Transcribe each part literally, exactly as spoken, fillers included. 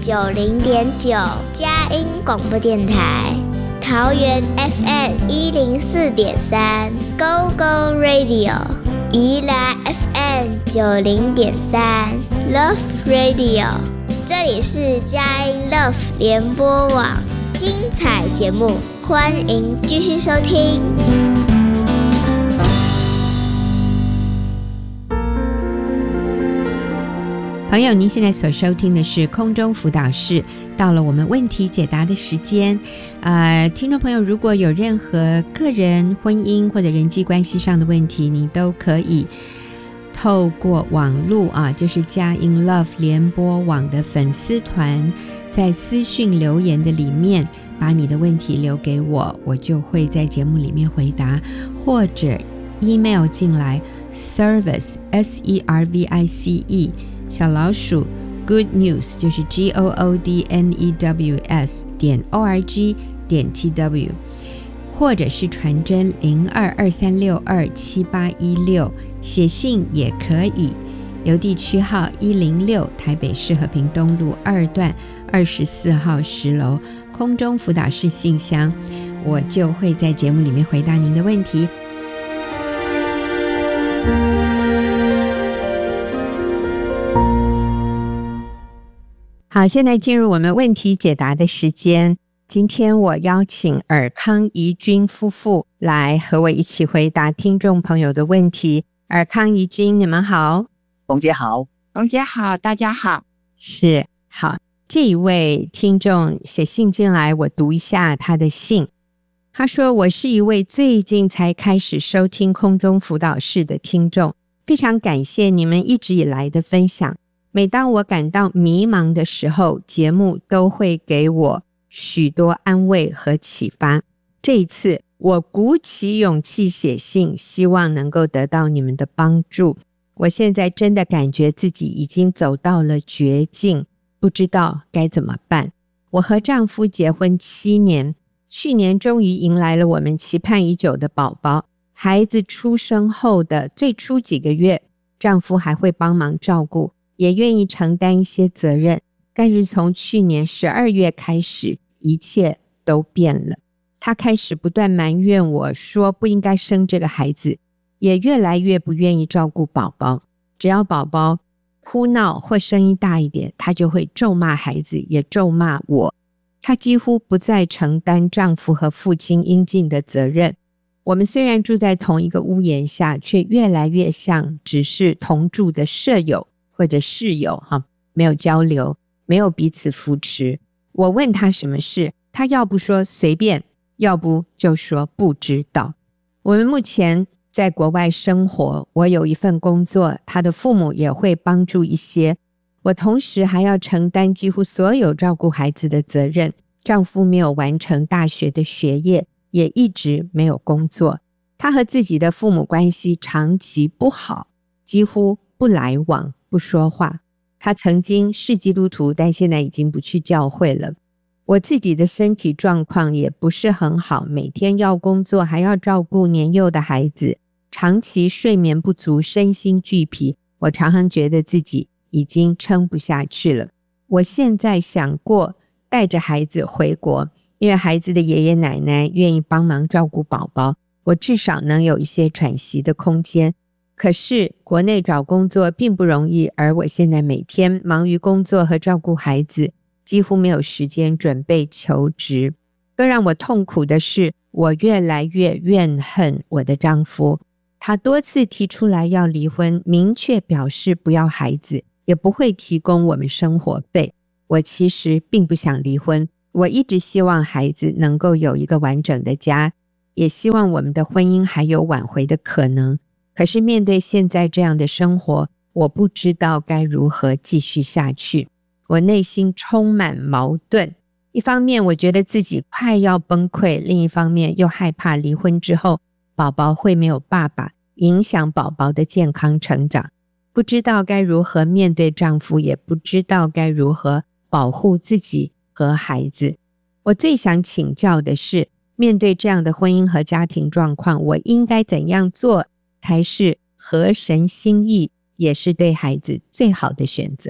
九零点九，佳音广播电台，桃园 F M 一零四点三 ，Go Go Radio， 宜兰 F M 九零点三 ，Love Radio， 这里是佳音 Love 联播网，精彩节目，欢迎继续收听。 朋友，您现在所收听的是空中辅导室，到了我们问题解答的时间。呃，听众朋友，如果有任何个人、婚姻或者人际关系上的问题，你都可以透过网络啊，就是佳音 Love 联播网的粉丝团，在私讯留言的里面把你的问题留给我，我就会在节目里面回答，或者 email 进来 service s e r v i c e 小老鼠 good news 就是 G O O D N E W S 点 O R G 点 T W， 或者是传真零二二三六二七八一六，写信也可以，邮递区号一零六，台北市和平东路二段二十四号十楼，空中辅导室信箱，我就会在节目里面回答您的问题。好，现在进入我们问题解答的时间。今天我邀请尔康怡君夫妇来和我一起回答听众朋友的问题。尔康怡君，你们好。 冯姐好。 冯姐好，大家好。 是，好，这一位听众写信进来，我读一下他的信。他说，我是一位最近才开始收听空中辅导室的听众，非常感谢你们一直以来的分享。每当我感到迷茫的时候，节目都会给我许多安慰和启发。这一次我鼓起勇气写信，希望能够得到你们的帮助。我现在真的感觉自己已经走到了绝境，不知道该怎么办。我和丈夫结婚七年，去年终于迎来了我们期盼已久的宝宝。孩子出生后的最初几个月，丈夫还会帮忙照顾，也愿意承担一些责任，但是从去年十二月开始，一切都变了。他开始不断埋怨我，说不应该生这个孩子，也越来越不愿意照顾宝宝。只要宝宝哭闹或声音大一点，他就会咒骂孩子，也咒骂我。他几乎不再承担丈夫和父亲应尽的责任。我们虽然住在同一个屋檐下，却越来越像只是同住的舍友或者室友哈，没有交流，没有彼此扶持。我问他什么事，他要不说随便，要不就说不知道。我们目前在国外生活，我有一份工作，他的父母也会帮助一些。我同时还要承担几乎所有照顾孩子的责任。丈夫没有完成大学的学业，也一直没有工作。他和自己的父母关系长期不好，几乎不来往，不说话。他曾经是基督徒，但现在已经不去教会了。我自己的身体状况也不是很好，每天要工作，还要照顾年幼的孩子，长期睡眠不足，身心俱疲。我常常觉得自己已经撑不下去了。我现在想过带着孩子回国，因为孩子的爷爷奶奶愿意帮忙照顾宝宝，我至少能有一些喘息的空间。可是国内找工作并不容易，而我现在每天忙于工作和照顾孩子，几乎没有时间准备求职。更让我痛苦的是，我越来越怨恨我的丈夫。他多次提出来要离婚，明确表示不要孩子，也不会提供我们生活费。我其实并不想离婚，我一直希望孩子能够有一个完整的家，也希望我们的婚姻还有挽回的可能。可是面对现在这样的生活，我不知道该如何继续下去。我内心充满矛盾，一方面我觉得自己快要崩溃，另一方面又害怕离婚之后宝宝会没有爸爸，影响宝宝的健康成长。不知道该如何面对丈夫，也不知道该如何保护自己和孩子。我最想请教的是，面对这样的婚姻和家庭状况，我应该怎样做才是合神心意，也是对孩子最好的选择？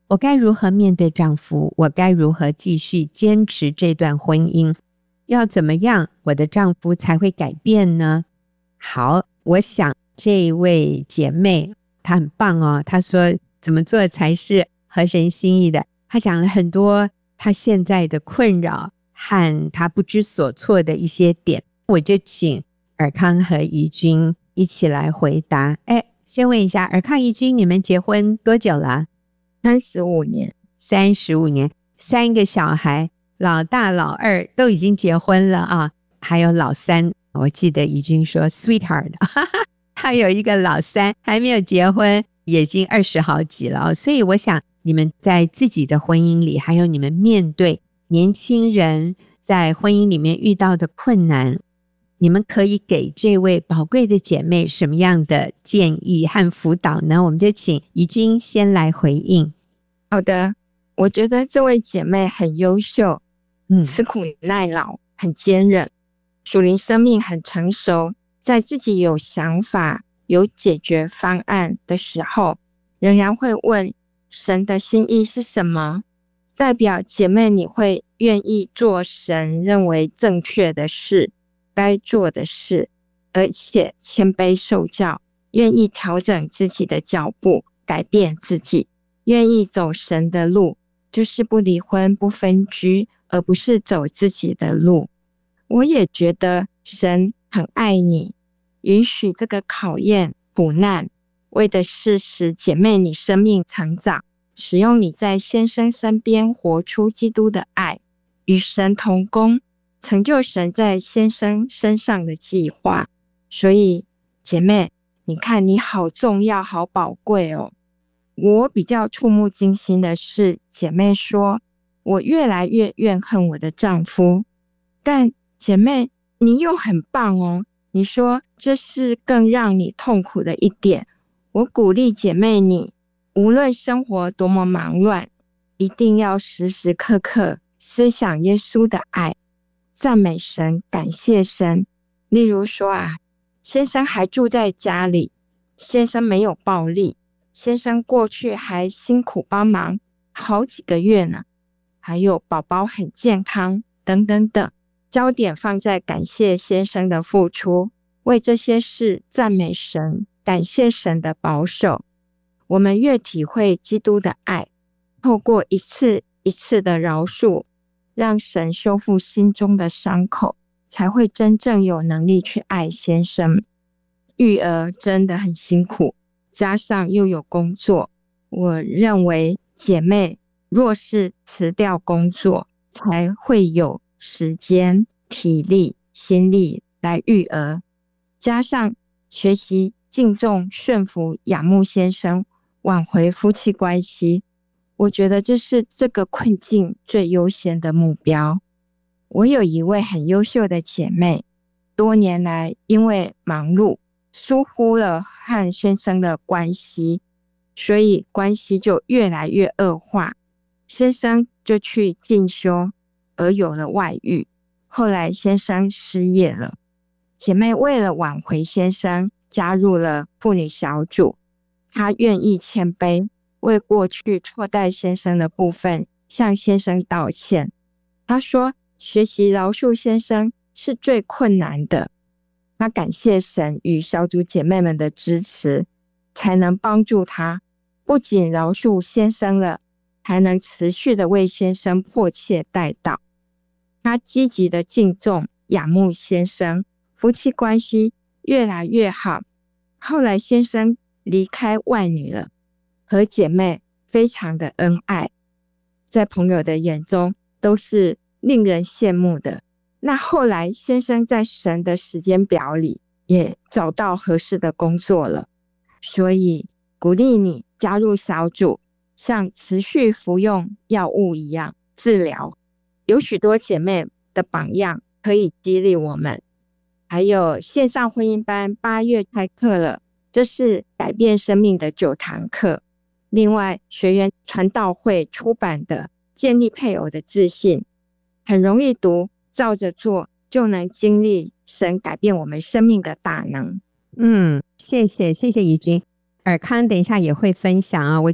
我该如何面对丈夫？我该如何继续坚持这段婚姻？要怎么样我的丈夫才会改变呢？好，我想这位姐妹她很棒哦，她说怎么做才是合神心意的。她讲了很多她现在的困扰和她不知所措的一些点，我就请尔康和怡君一起来回答。哎，先问一下尔康、怡君，你们结婚多久了？ 三十五年。 三十五年，三个小孩，老大老二都已经结婚了啊，还有老三，我记得怡君说 sweetheart 他有一个老三还没有结婚，也已经二十好几了。所以我想你们在自己的婚姻里，还有你们面对年轻人在婚姻里面遇到的困难，你们可以给这位宝贵的姐妹什么样的建议和辅导呢？我们就请怡君先来回应。 好的，我觉得这位姐妹很优秀， 嗯， 吃苦耐劳，很坚韧，属灵生命很成熟，在自己有想法、有解决方案的时候，仍然会问神的心意是什么。代表姐妹你会愿意做神认为正确的事、该做的事，而且谦卑受教，愿意调整自己的脚步，改变自己，愿意走神的路，就是不离婚不分居，而不是走自己的路。我也觉得神很爱你，允许这个考验苦难，为的是使姐妹你生命成长，使用你在先生身边活出基督的爱，与神同工，成就神在先生身上的计划。所以姐妹，你看你好重要好宝贵哦。我比较触目惊心的是，姐妹说我越来越怨恨我的丈夫，但姐妹你又很棒哦，你说这是更让你痛苦的一点。我鼓励姐妹你，无论生活多么忙乱，一定要时时刻刻思想耶稣的爱，赞美神，感谢神。例如说啊，先生还住在家里，先生没有暴力，先生过去还辛苦帮忙好几个月呢，还有宝宝很健康等等等，焦点放在感谢先生的付出，为这些事赞美神，感谢神的保守。我们越体会基督的爱，透过一次一次的饶恕，让神修复心中的伤口，才会真正有能力去爱先生。育儿真的很辛苦，加上又有工作，我认为姐妹若是辞掉工作，才会有时间、体力、心力来育儿，加上学习敬重、顺服、仰慕先生，挽回夫妻关系，我觉得这是这个困境最优先的目标。我有一位很优秀的姐妹，多年来因为忙碌疏忽了和先生的关系，所以关系就越来越恶化，先生就去进修，而有了外遇，后来先生失业了。姐妹为了挽回先生，加入了妇女小组，她愿意谦卑，为过去错待先生的部分向先生道歉。她说学习饶恕先生是最困难的，她感谢神与小组姐妹们的支持，才能帮助她不仅饶恕先生了，还能持续的为先生迫切代祷。她积极的敬重仰慕先生，夫妻关系越来越好。后来先生离开外女了，和姐妹非常的恩爱，在朋友的眼中都是令人羡慕的。那后来先生在神的时间表里也找到合适的工作了，所以鼓励你加入小组，像持续服用药物一样治疗。有许多姐妹的榜样可以激励我们。还有线上婚姻班八月开课了，这是改变生命的九堂课。另外学员传道会出版的建立配偶的自信，很容易读，照着做就能经历神改变我们生命的大能。 嗯，谢谢谢谢怡君。尔康等一下也会分享啊，我就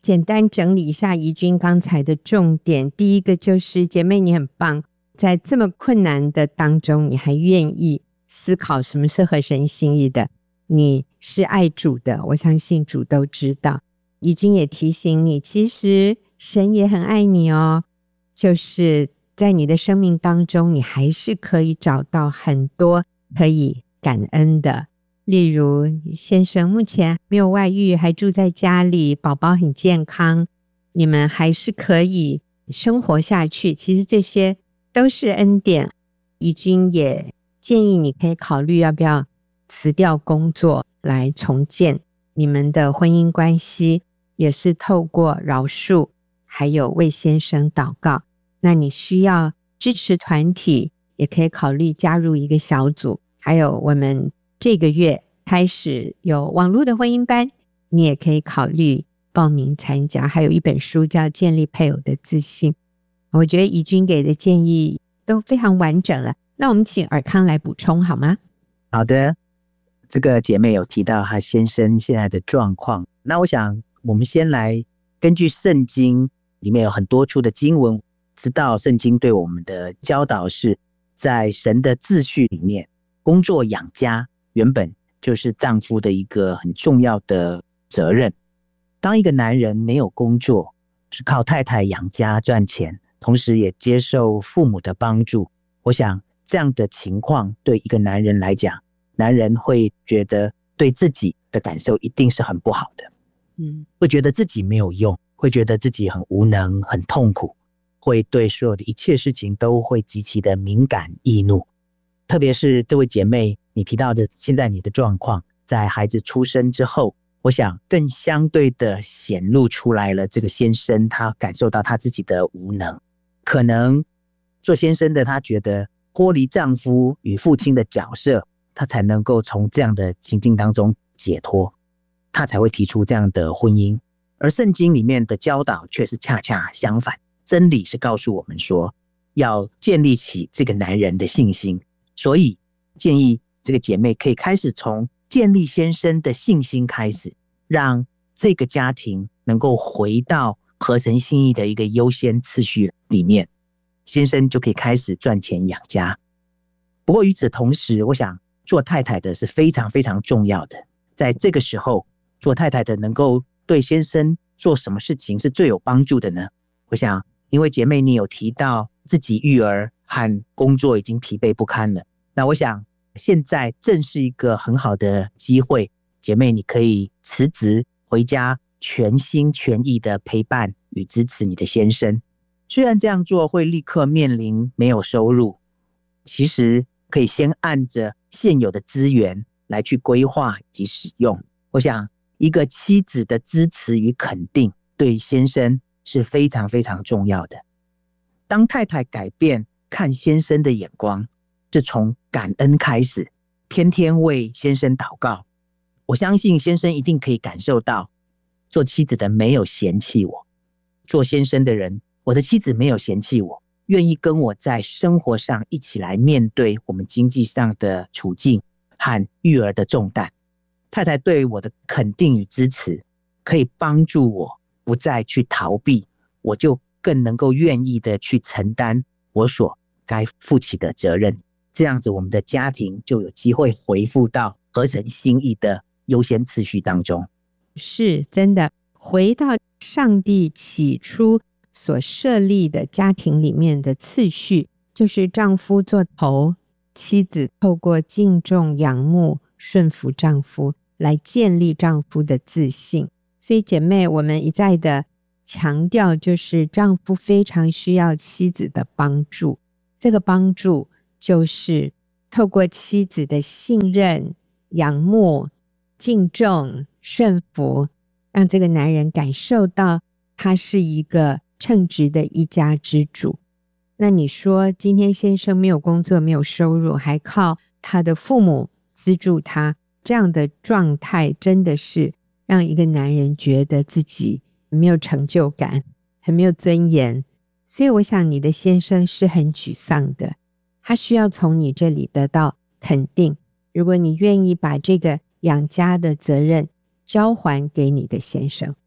简单整理一下怡君刚才的重点。第一个就是姐妹你很棒，在这么困难的当中你还愿意思考什么是合神心意的，你是爱主的，我相信主都知道。怡君也提醒你，其实神也很爱你哦，就是在你的生命当中你还是可以找到很多可以感恩的，例如先生目前没有外遇，还住在家里，宝宝很健康，你们还是可以生活下去，其实这些都是恩典。怡君也建议你可以考虑要不要辞掉工作来重建你们的婚姻关系，也是透过饶恕还有为先生祷告。那你需要支持团体，也可以考虑加入一个小组，还有我们这个月开始有网络的婚姻班，你也可以考虑报名参加，还有一本书叫《建立配偶的自信》。我觉得怡君给的建议都非常完整了，那我们请尔康来补充好吗？ 好的，这个姐妹有提到她先生现在的状况，那我想我们先来根据圣经里面有很多处的经文，知道圣经对我们的教导是在神的秩序里面，工作养家原本就是丈夫的一个很重要的责任。当一个男人没有工作，是靠太太养家赚钱，同时也接受父母的帮助，我想这样的情况对一个男人来讲，男人会觉得对自己的感受一定是很不好的，嗯，会觉得自己没有用，会觉得自己很无能很痛苦，会对所有的一切事情都会极其的敏感易怒。特别是这位姐妹你提到的现在你的状况，在孩子出生之后，我想更相对的显露出来了，这个先生他感受到他自己的无能，可能做先生的他觉得脱离丈夫与父亲的角色，他才能够从这样的情境当中解脱，他才会提出这样的婚姻。而圣经里面的教导却是恰恰相反，真理是告诉我们说要建立起这个男人的信心，所以建议这个姐妹可以开始从建立先生的信心开始，让这个家庭能够回到合神心意的一个优先次序里面，先生就可以开始赚钱养家。不过与此同时，我想做太太的是非常非常重要的，在这个时候做太太的能够对先生做什么事情是最有帮助的呢？我想因为姐妹你有提到自己育儿和工作已经疲惫不堪了，那我想现在正是一个很好的机会，姐妹你可以辞职回家，全心全意的陪伴与支持你的先生。虽然这样做会立刻面临没有收入，其实可以先按着现有的资源来去规划及使用。我想一个妻子的支持与肯定对先生是非常非常重要的。当太太改变看先生的眼光，是从感恩开始，天天为先生祷告，我相信先生一定可以感受到做妻子的没有嫌弃我，做先生的人，我的妻子没有嫌弃我，愿意跟我在生活上一起来面对我们经济上的处境和育儿的重担。太太对我的肯定与支持可以帮助我不再去逃避，我就更能够愿意的去承担我所该负起的责任。这样子我们的家庭就有机会回复到合神心意的优先次序当中。 是真的回到上帝起初所设立的家庭里面的次序，就是丈夫做头，妻子透过敬重仰慕顺服丈夫来建立丈夫的自信。所以姐妹，我们一再的强调，就是丈夫非常需要妻子的帮助，这个帮助就是透过妻子的信任、仰慕、敬重、顺服，让这个男人感受到他是一个称职的一家之主。那你说今天先生没有工作没有收入，还靠他的父母资助他，这样的状态真的是让一个男人觉得自己没有成就感，很没有尊严。所以我想你的先生是很沮丧的，他需要从你这里得到肯定。如果你愿意把这个养家的责任交还给你的先生，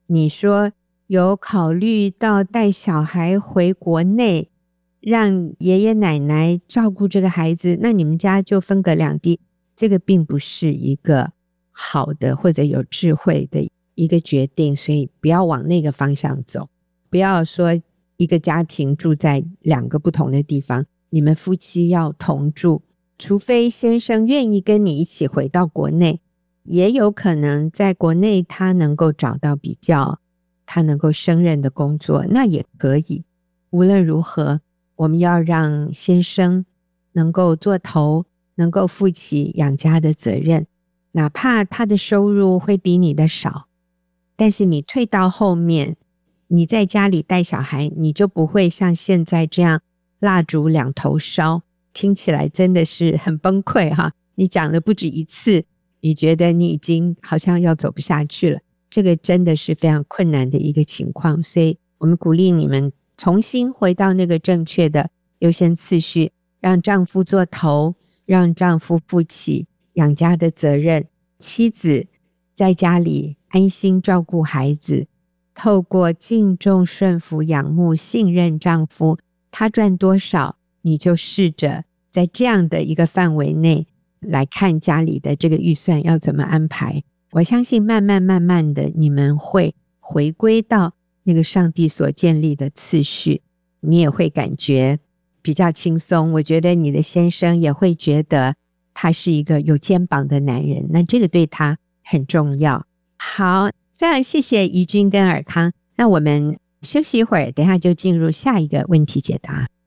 你说有考虑到带小孩回国内，让爷爷奶奶照顾这个孩子，那你们家就分隔两地，这个并不是一个好的或者有智慧的一个决定，所以不要往那个方向走。不要说一个家庭住在两个不同的地方，你们夫妻要同住，除非先生愿意跟你一起回到国内，也有可能在国内他能够找到比较他能够胜任的工作，那也可以。无论如何，我们要让先生能够做头，能够负起养家的责任，哪怕他的收入会比你的少，但是你退到后面，你在家里带小孩，你就不会像现在这样蜡烛两头烧，听起来真的是很崩溃哈。你讲了不止一次，你觉得你已经好像要走不下去了，这个真的是非常困难的一个情况，所以我们鼓励你们重新回到那个正确的优先次序，让丈夫做头，让丈夫负起养家的责任，妻子在家里安心照顾孩子，透过敬重、顺服、仰慕、信任丈夫，他赚多少，你就试着在这样的一个范围内来看家里的这个预算要怎么安排。我相信慢慢慢慢的，你们会回归到那个上帝所建立的次序，你也会感觉比较轻松。我觉得你的先生也会觉得他是一个有肩膀的男人，那这个对他很重要。好，非常谢谢怡君跟尔康，那我们休息一会儿，等一下就进入下一个问题解答。